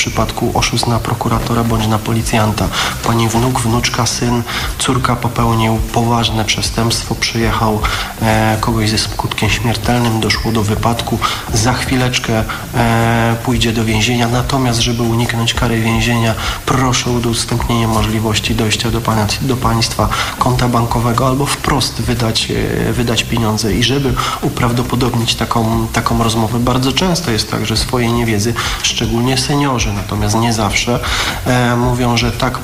przypadku oszust na prokuratora bądź na policjanta. Pani wnuk, wnuczka, syn, córka popełnił poważne przestępstwo, przyjechał kogoś ze skutkiem śmiertelnym, doszło do wypadku, za chwileczkę pójdzie do więzienia, natomiast żeby uniknąć kary więzienia, proszę o udostępnienie możliwości dojścia do państwa konta bankowego albo wprost wydać pieniądze. I żeby uprawdopodobnić taką rozmowę, bardzo często jest tak, że swojej niewiedzy, szczególnie seniorzy, natomiast nie zawsze, mówią, że tak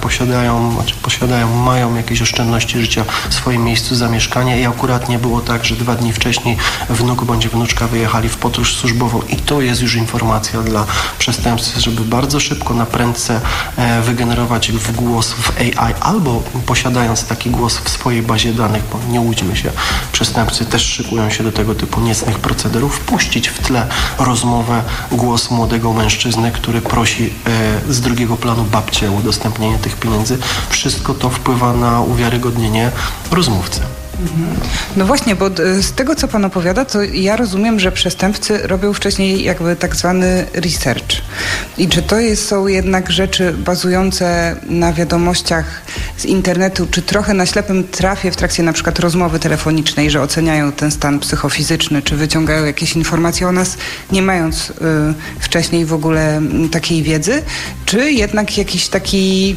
mają jakieś oszczędności życia w swoim miejscu zamieszkania i akurat nie było tak, że 2 dni wcześniej wnuk bądź wnuczka wyjechali w podróż służbową i to jest już informacja dla przestępcy, żeby bardzo szybko na prędce wygenerować głos w AI albo posiadając taki głos w swojej bazie danych, bo nie łudźmy się, przestępcy też szykują się do tego typu niecnych procederów, wpuścić w tle rozmowę, głos młodego mężczyzny, który prosi z drugiego planu babcię o udostępnienie tych pieniędzy. Wszystko to wpływa na uwiarygodnienie rozmówcy. No właśnie, bo z tego, co pan opowiada, to ja rozumiem, że przestępcy robią wcześniej jakby tak zwany research. I czy to są jednak rzeczy bazujące na wiadomościach z internetu, czy trochę na ślepym trafie w trakcie na przykład rozmowy telefonicznej, że oceniają ten stan psychofizyczny, czy wyciągają jakieś informacje o nas, nie mając wcześniej w ogóle takiej wiedzy, czy jednak jakiś taki...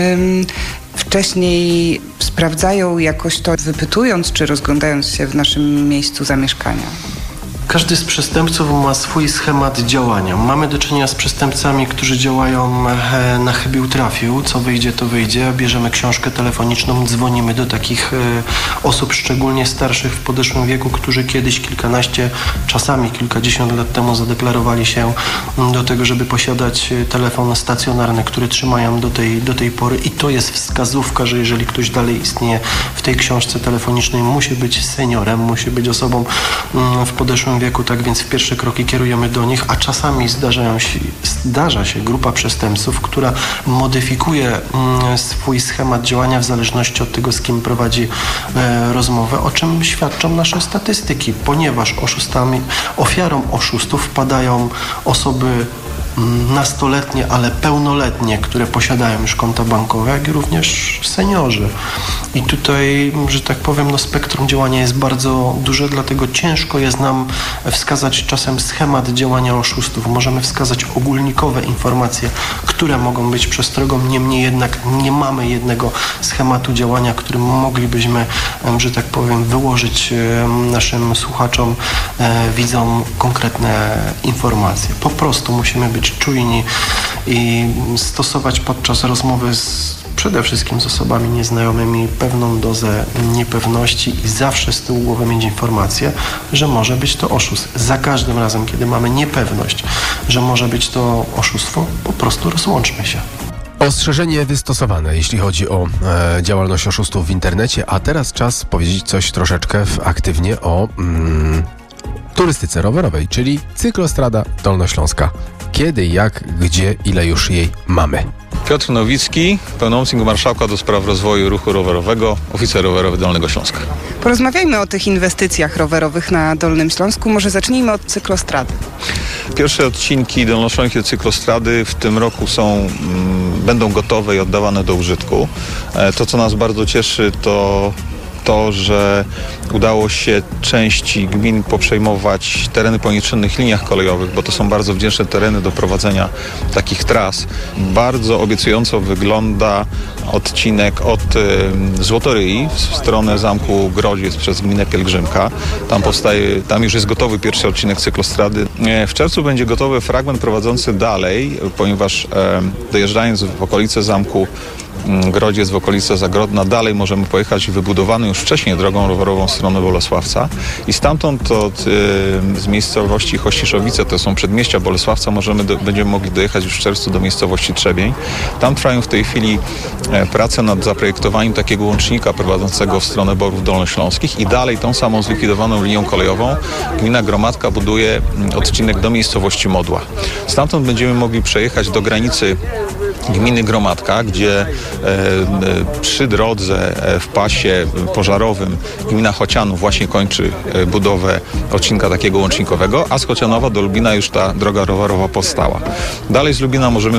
wcześniej sprawdzają jakoś to, wypytując czy rozglądając się w naszym miejscu zamieszkania? Każdy z przestępców ma swój schemat działania. Mamy do czynienia z przestępcami, którzy działają na chybił trafił. Co wyjdzie, to wyjdzie. Bierzemy książkę telefoniczną, dzwonimy do takich osób, szczególnie starszych w podeszłym wieku, którzy kiedyś kilkanaście, czasami kilkadziesiąt lat temu zadeklarowali się do tego, żeby posiadać telefon stacjonarny, który trzymają do tej pory. I to jest wskazówka, że jeżeli ktoś dalej istnieje w tej książce telefonicznej, musi być seniorem, musi być osobą w podeszłym wieku, tak więc w pierwsze kroki kierujemy do nich, a czasami zdarza się grupa przestępców, która modyfikuje swój schemat działania w zależności od tego, z kim prowadzi rozmowę, o czym świadczą nasze statystyki, ponieważ ofiarą oszustów wpadają osoby nastoletnie, ale pełnoletnie, które posiadają już konta bankowe, jak i również seniorzy. I tutaj, że tak powiem, spektrum działania jest bardzo duże, dlatego ciężko jest nam wskazać czasem schemat działania oszustów. Możemy wskazać ogólnikowe informacje, które mogą być przestrogą, niemniej jednak nie mamy jednego schematu działania, którym moglibyśmy, że tak powiem, wyłożyć naszym słuchaczom, widzom konkretne informacje. Po prostu musimy być czujni i stosować podczas rozmowy przede wszystkim z osobami nieznajomymi pewną dozę niepewności i zawsze z tyłu głowy mieć informację, że może być to oszust. Za każdym razem, kiedy mamy niepewność, że może być to oszustwo, po prostu rozłączmy się. Ostrzeżenie wystosowane, jeśli chodzi o działalność oszustów w internecie, a teraz czas powiedzieć coś troszeczkę aktywnie o turystyce rowerowej, czyli cyklostrada dolnośląska. Kiedy, jak, gdzie, ile już jej mamy? Piotr Nowicki, pełnomocnik marszałka do spraw rozwoju ruchu rowerowego, oficer rowerowy Dolnego Śląska. Porozmawiajmy o tych inwestycjach rowerowych na Dolnym Śląsku. Może zacznijmy od cyklostrady. Pierwsze odcinki dolnośląskiej cyklostrady w tym roku będą gotowe i oddawane do użytku. To, co nas bardzo cieszy, to, że udało się części gmin poprzejmować tereny po nieczynnych liniach kolejowych, bo to są bardzo wdzięczne tereny do prowadzenia takich tras. Bardzo obiecująco wygląda odcinek od Złotoryi w stronę Zamku Grodziec przez gminę Pielgrzymka. Tam już jest gotowy pierwszy odcinek cyklostrady. W czerwcu będzie gotowy fragment prowadzący dalej, ponieważ dojeżdżając w okolice Zamku Grodziec, w okolice Zagrodna, dalej możemy pojechać wybudowaną już wcześniej drogą rowerową w stronę Bolesławca i stamtąd z miejscowości Chościszowice, to są przedmieścia Bolesławca, będziemy mogli dojechać już w czerwcu do miejscowości Trzebień. Tam trwają w tej chwili prace nad zaprojektowaniem takiego łącznika prowadzącego w stronę Borów Dolnośląskich i dalej tą samą zlikwidowaną linią kolejową gmina Gromadka buduje odcinek do miejscowości Modła. Stamtąd będziemy mogli przejechać do granicy gminy Gromadka, gdzie przy drodze w pasie pożarowym gmina Chocianów właśnie kończy budowę odcinka takiego łącznikowego, a z Chocianowa do Lubina już ta droga rowerowa powstała. Dalej z Lubina możemy